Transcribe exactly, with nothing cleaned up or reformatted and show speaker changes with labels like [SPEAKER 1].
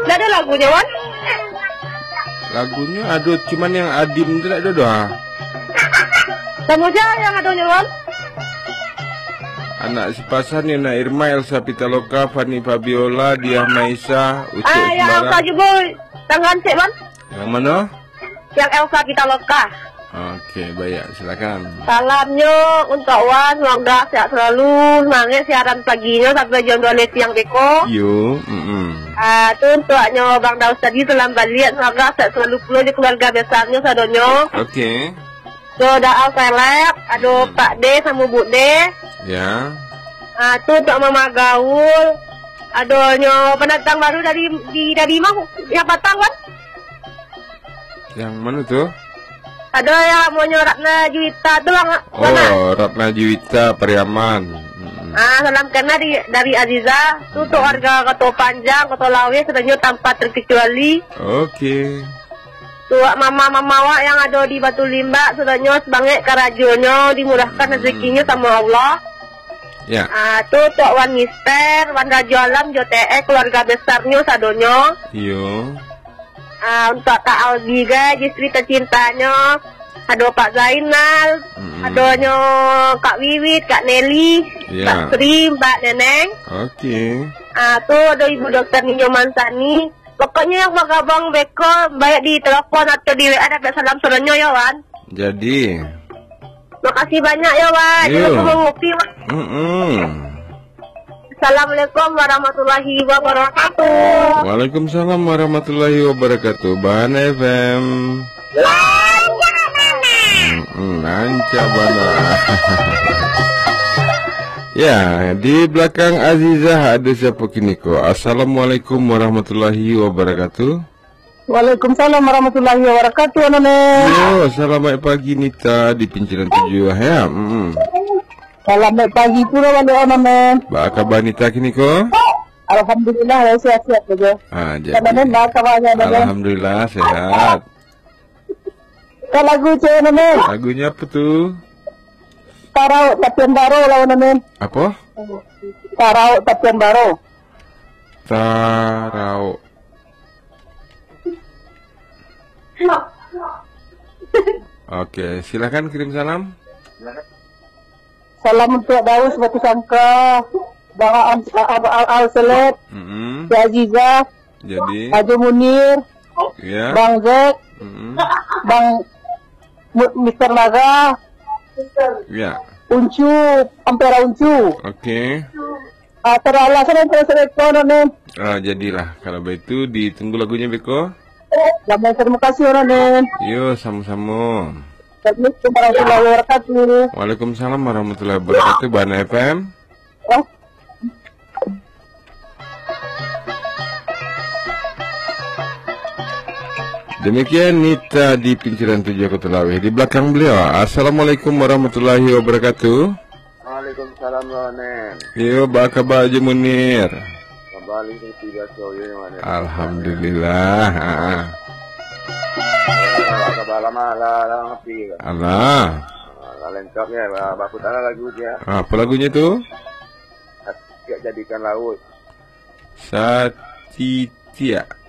[SPEAKER 1] Nggak ada lagunya, Wan?
[SPEAKER 2] Lagunya aduh, cuman yang Adim itu tidak ada doa.
[SPEAKER 1] Samuja yang adonya, Wan?
[SPEAKER 2] Anak Sipasan, Nina Irma, Elsa Pitaloka, Fani Fabiola, Diah Maisa, Ucok
[SPEAKER 1] Ah, yang Elsa
[SPEAKER 2] Sembarang.
[SPEAKER 1] juga tangan sih, Wan?
[SPEAKER 2] Yang mana?
[SPEAKER 1] Yang Elsa Pitaloka.
[SPEAKER 2] Oke, baik, silakan.
[SPEAKER 1] Salamnya untuk Wan, semoga sehat selalu, semangat siaran paginya sampai jam dua siang beko.
[SPEAKER 2] Yo, mm -mm.
[SPEAKER 1] Ah, tu untuknya Bang Daus tadi telah balik, semoga sehat selalu pula di keluarga besarnya sadonyo.
[SPEAKER 2] Oke.
[SPEAKER 1] So, dah seleb, aduh Pak D sama Bu D.
[SPEAKER 2] Ya.
[SPEAKER 1] Ah, tu untuk Mama Gaul. Adonyo pendatang baru dari di dari mana? Yang Batang, Wan?
[SPEAKER 2] Yang mana tuh?
[SPEAKER 1] Ada yang mau Ratna Juwita tu Bang. Mana?
[SPEAKER 2] Oh, Ratna Juwita Pariaman. Mm-mm.
[SPEAKER 1] Ah, salam kena di, dari Aziza. Tu untuk warga Koto Panjang, Koto Lawe sebenarnya tanpa terkecuali.
[SPEAKER 2] Oke.
[SPEAKER 1] Tu mama-mama wak yang ada di Batu Limba sebenarnya sebanyak karajonyo dimurahkan rezekinya sama Allah.
[SPEAKER 2] Ya.
[SPEAKER 1] Ah, tu untuk Wan Mister, Wan Rajo Alam, J T E keluarga besarnya sadonyo.
[SPEAKER 2] Yo.
[SPEAKER 1] Ah, untuk Kak Aldi guys, istri tercintanya. Ada Pak Zainal,
[SPEAKER 2] Mm-mm.
[SPEAKER 1] adanya Kak Wiwit, Kak Nelly,
[SPEAKER 2] Ya.
[SPEAKER 1] Kak Sri, Mbak Neneng.
[SPEAKER 2] Oke.
[SPEAKER 1] Ah, tu ada Ibu Dokter Ninyo Mansani. Pokoknya yang mau gabung beko, baik di telepon atau di W A ada salam suranyo ya Wan.
[SPEAKER 2] Jadi.
[SPEAKER 1] Makasih banyak ya Wan.
[SPEAKER 2] Yo.
[SPEAKER 1] Jangan mau ngopi Wan.
[SPEAKER 2] Mm -mm.
[SPEAKER 1] Assalamualaikum warahmatullahi wabarakatuh.
[SPEAKER 2] Waalaikumsalam warahmatullahi wabarakatuh. Bahana F M. Mm-mm, Lancar bana. Ya, di belakang Azizah ada siapa kini ko? Assalamualaikum warahmatullahi wabarakatuh.
[SPEAKER 1] Waalaikumsalam warahmatullahi wabarakatuh, Nenek.
[SPEAKER 2] Yo, selamat pagi Nita di Pinciran Tujuh ya. Mm.
[SPEAKER 1] Selamat pagi pula wala Nenek.
[SPEAKER 2] Ba kabar Nita kini ko?
[SPEAKER 1] Alhamdulillah ya sehat-sehat saja.
[SPEAKER 2] Ah, jadi.
[SPEAKER 1] Nenek mak kabarnya Nenek.
[SPEAKER 2] Alhamdulillah sehat.
[SPEAKER 1] Kalau lagu cewek Nenek.
[SPEAKER 2] Lagunya apa tuh?
[SPEAKER 1] Tarau Tapian Baro lawan Nenek.
[SPEAKER 2] Apa?
[SPEAKER 1] Tarau Tapian Baro.
[SPEAKER 2] Tarau. Oke, silakan kirim salam.
[SPEAKER 1] Salam untuk Daus Batu Sangka, Bang Al-Seleb,
[SPEAKER 2] Mm-mm.
[SPEAKER 1] Si Aziza,
[SPEAKER 2] Jadi,
[SPEAKER 1] Haji Munir,
[SPEAKER 2] ya.
[SPEAKER 1] Bang Zek,
[SPEAKER 2] Mm-mm.
[SPEAKER 1] Bang M- Mister Naga,
[SPEAKER 2] Ya.
[SPEAKER 1] Uncu, Ampera Uncu.
[SPEAKER 2] Oke.
[SPEAKER 1] Ah, terala sana terus rekon Nenek.
[SPEAKER 2] Ah, jadilah. Kalau begitu ditunggu lagunya Beko.
[SPEAKER 1] Terima kasih Nenek.
[SPEAKER 2] Yo, sama-sama.
[SPEAKER 1] Assalamualaikum warahmatullahi wabarakatuh.
[SPEAKER 2] Waalaikumsalam warahmatullahi wabarakatuh. Bahana F M.
[SPEAKER 1] Oh.
[SPEAKER 2] Demikian Nita di Pinciran Tujuh Kota Laweh. Di belakang beliau, Assalamualaikum warahmatullahi wabarakatuh.
[SPEAKER 3] Waalaikumsalam Ronen.
[SPEAKER 2] Yo, apa kabar Haji Munir?
[SPEAKER 3] Kembali ke tiga soyo Ronen.
[SPEAKER 2] Alhamdulillah. Ah.
[SPEAKER 3] Kabar lama lah lah ngopi.
[SPEAKER 2] Allah.
[SPEAKER 3] Lah lengkap ya, baku tanah lagu dia.
[SPEAKER 2] Apa lagunya tuh?
[SPEAKER 3] Tidak jadikan laut.
[SPEAKER 2] Satitia.